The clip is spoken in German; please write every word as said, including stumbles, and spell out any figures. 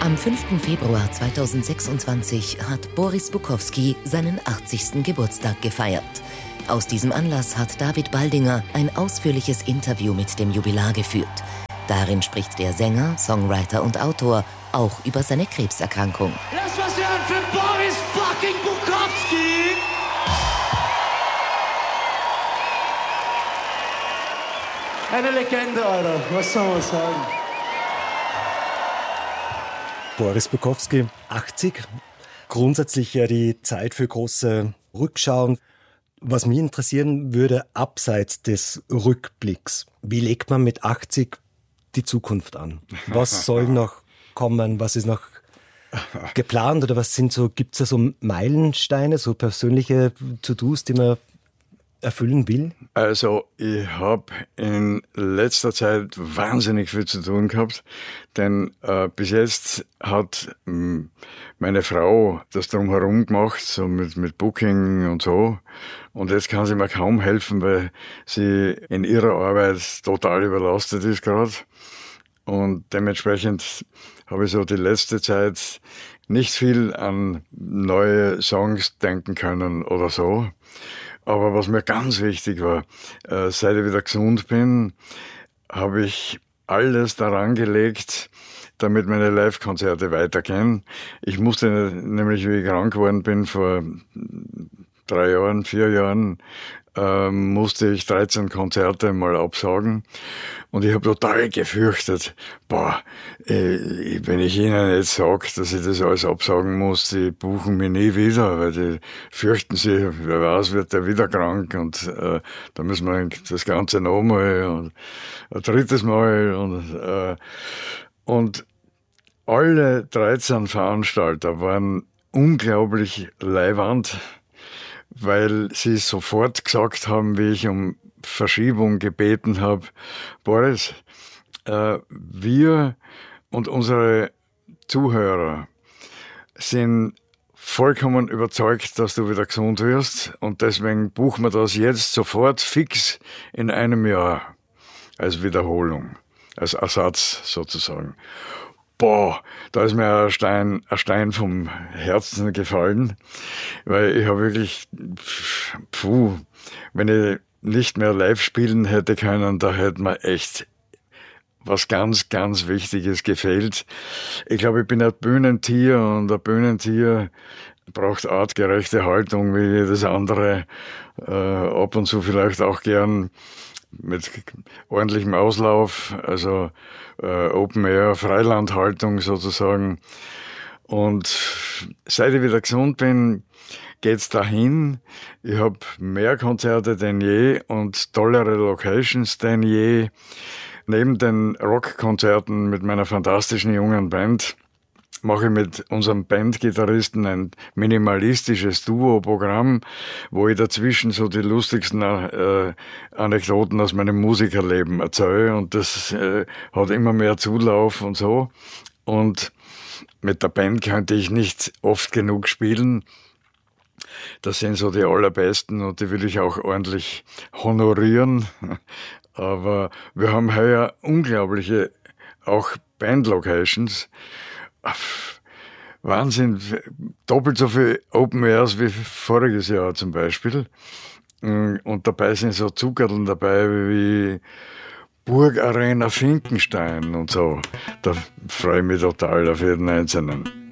Am fünften Februar zweitausendsechsundzwanzig hat Boris Bukowski seinen achtzigsten Geburtstag gefeiert. Aus diesem Anlass hat David Baldinger ein ausführliches Interview mit dem Jubilar geführt. Darin spricht der Sänger, Songwriter und Autor auch über seine Krebserkrankung. Lass was hören für Boris fucking Bukowski! Eine Legende, Alter. Was soll man sagen? Boris Bukowski, achtzig. Grundsätzlich ja die Zeit für große Rückschauen. Was mich interessieren würde, abseits des Rückblicks, wie legt man mit achtzig die Zukunft an? Was soll noch kommen? Was ist noch geplant? Oder was sind so, gibt es da so Meilensteine, so persönliche To-Dos, die man erfüllen will? Also ich habe in letzter Zeit wahnsinnig viel zu tun gehabt, denn äh, bis jetzt hat mh, meine Frau das drumherum gemacht, so mit, mit Booking und so, und jetzt kann sie mir kaum helfen, weil sie in ihrer Arbeit total überlastet ist gerade, und dementsprechend habe ich so die letzte Zeit nicht viel an neue Songs denken können oder so. Aber was mir ganz wichtig war, äh, seit ich wieder gesund bin, habe ich alles daran gelegt, damit meine Live-Konzerte weitergehen. Ich musste nämlich, wie ich krank geworden bin, vor drei Jahren, vier Jahren, äh, musste ich dreizehn Konzerte mal absagen. Und ich habe total gefürchtet, boah, äh, wenn ich ihnen jetzt sage, dass ich das alles absagen muss, die buchen mich nie wieder, weil die fürchten sich, wer weiß, wird der wieder krank, und äh, da müssen wir das Ganze nochmal und ein drittes Mal und, äh, und alle dreizehn Veranstalter waren unglaublich leiwand, weil sie sofort gesagt haben, wie ich um Verschiebung gebeten habe: Boris, äh, wir und unsere Zuhörer sind vollkommen überzeugt, dass du wieder gesund wirst, und deswegen buchen wir das jetzt sofort fix in einem Jahr als Wiederholung, als Ersatz sozusagen. Boah, da ist mir ein Stein, ein Stein vom Herzen gefallen, weil ich habe wirklich, puh, wenn ich nicht mehr live spielen hätte können, da hätte mir echt was ganz, ganz Wichtiges gefehlt. Ich glaube, ich bin ein Bühnentier, und ein Bühnentier braucht artgerechte Haltung wie jedes andere, äh, ab und zu vielleicht auch gern mit ordentlichem Auslauf, also äh, Open-Air-Freilandhaltung sozusagen. Und seit ich wieder gesund bin, geht's dahin. Ich habe mehr Konzerte denn je und tollere Locations denn je. Neben den Rockkonzerten mit meiner fantastischen jungen Band mache ich mit unserem Bandgitarristen ein minimalistisches Duo-Programm, wo ich dazwischen so die lustigsten äh, Anekdoten aus meinem Musikerleben erzähle, und das äh, hat immer mehr Zulauf und so. Und mit der Band könnte ich nicht oft genug spielen. Das sind so die allerbesten, und die will ich auch ordentlich honorieren. Aber wir haben heuer unglaubliche auch Bandlocations. Wahnsinn, doppelt so viel Open Airs wie voriges Jahr zum Beispiel. Und dabei sind so Zuckerln dabei wie Burg Arena Finkenstein und so. Da freue ich mich total auf jeden Einzelnen.